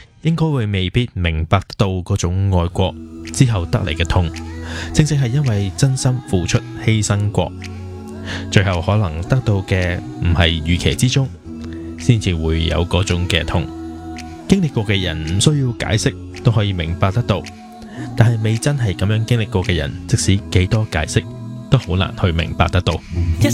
應該會未必明白到嗰種愛過之後得嚟嘅痛，正正係因為真心付出犧牲過，最後可能得到嘅唔係預期之中，先至會有嗰種嘅痛。經歷過嘅人唔需要解釋都可以明白得到，但係未真係咁樣經歷過嘅人，即使幾多解釋都好難去明白得到。 一